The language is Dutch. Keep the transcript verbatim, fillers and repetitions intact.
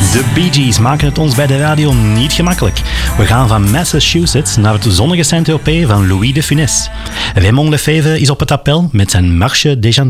De Bee Gees maken het ons bij de radio niet gemakkelijk. We gaan van Massachusetts naar het zonnige Saint-Tropez van Louis de Funès. Raymond Lefebvre is op het appel met zijn Marche des Gendarmes.